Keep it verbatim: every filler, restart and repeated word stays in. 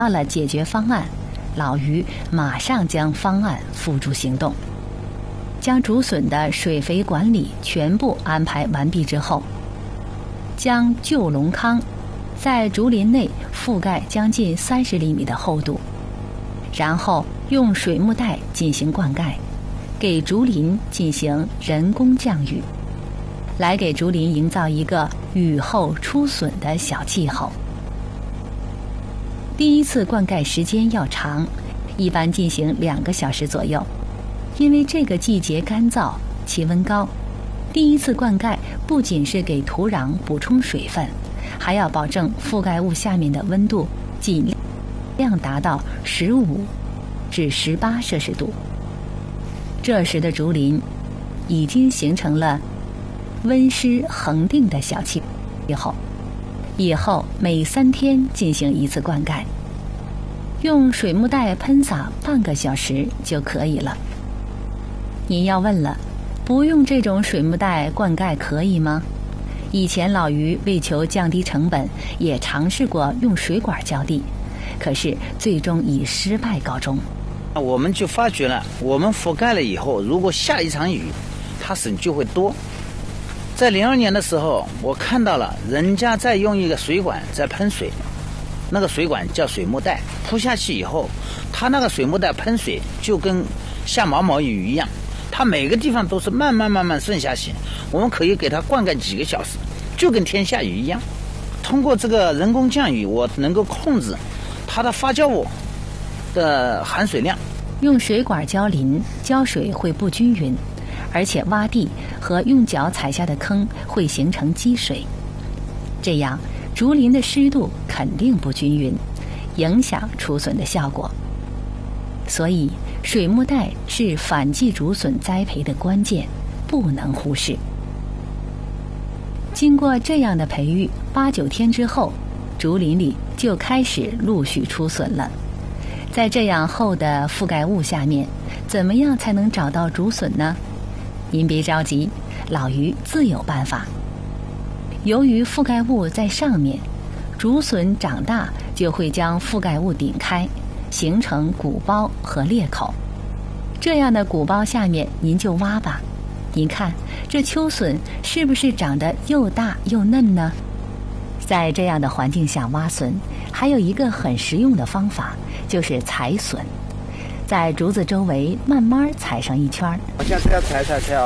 到了解决方案，老于马上将方案付诸行动。将竹笋的水肥管理全部安排完毕之后，将旧笼糠在竹林内覆盖将近三十厘米的厚度，然后用水幕带进行灌溉，给竹林进行人工降雨，来给竹林营造一个雨后出笋的小气候。第一次灌溉时间要长，一般进行两个小时左右。因为这个季节干燥，气温高，第一次灌溉不仅是给土壤补充水分，还要保证覆盖物下面的温度尽量达到十五至十八摄氏度。这时的竹林已经形成了温湿恒定的小气候，以后每三天进行一次灌溉，用水幕带喷洒半个小时就可以了。您要问了，不用这种水幕带灌溉可以吗？以前老于为求降低成本，也尝试过用水管浇地，可是最终以失败告终。 我们就发觉了，我们覆盖了以后，如果下一场雨，它笋就会多。在零二年的时候，我看到了人家在用一个水管在喷水，那个水管叫水幕带，铺下去以后，它那个水幕带喷水就跟下毛毛雨一样，它每个地方都是慢慢慢慢渗下去，我们可以给它灌溉几个小时，就跟天下雨一样。通过这个人工降雨，我能够控制它的发酵物的含水量。 用水管浇林，浇水会不均匀，而且洼地和用脚踩下的坑会形成积水，这样竹林的湿度肯定不均匀，影响出笋的效果。所以水幕带是反季竹笋栽培的关键，不能忽视。经过这样的培育，八九天之后，竹林里就开始陆续出笋了。在这样厚的覆盖物下面，怎么样才能找到竹笋呢？您别着急，老于自有办法。由于覆盖物在上面，竹笋长大就会将覆盖物顶开，形成鼓包和裂口。这样的鼓包下面您就挖吧，您看这秋笋是不是长得又大又嫩呢？在这样的环境下挖笋，还有一个很实用的方法，就是踩笋。在竹子周围慢慢踩上一圈。 我下次要踩踩踩啊。